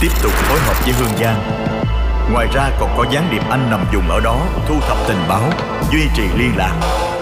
tiếp tục phối hợp với Hương Giang. Ngoài ra còn có gián điệp Anh nằm vùng ở đó thu thập tình báo, duy trì liên lạc.